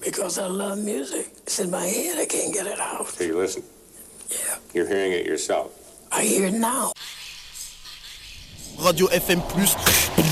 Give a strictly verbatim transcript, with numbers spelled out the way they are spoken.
Because I love music. It's in my head. I can't get it out. So you listen. Yeah. You're hearing it yourself. I hear it now. Radio F M plus.